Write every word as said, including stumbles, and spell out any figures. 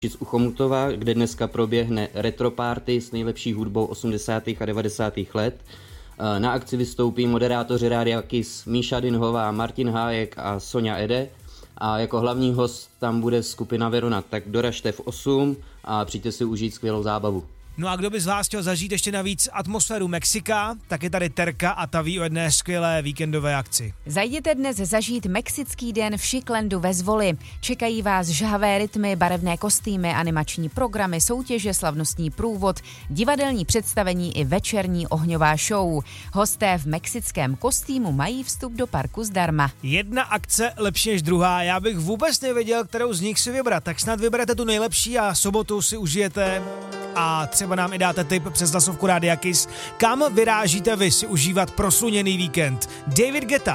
u Chomutova, kde dneska proběhne retro party s nejlepší hudbou osmdesátých a devadesátých let. Na akci vystoupí moderátoři Rádia Kiss Míša Dinhová, Martin Hájek a Sonja Ede. A jako hlavní host tam bude skupina Verona. Tak doražte v osm a přijďte si užít skvělou zábavu. No a kdo by z vás chtěl zažít ještě navíc atmosféru Mexika, tak je tady Terka a ta ví o jedné skvělé víkendové akci. Zajděte dnes zažít mexický den v Chiclandu ve Zvoli. Čekají vás žhavé rytmy, barevné kostýmy, animační programy, soutěže, slavnostní průvod, divadelní představení i večerní ohňová show. Hosté v mexickém kostýmu mají vstup do parku zdarma. Jedna akce lepší než druhá, já bych vůbec nevěděl, kterou z nich si vybrat, tak snad vyberete tu nejlepší a sobotu si užijete a třeba nám i dáte tip přes hlasovku Rádia Kiss, kam vyrážíte vy si užívat prosluněný víkend. David Guetta.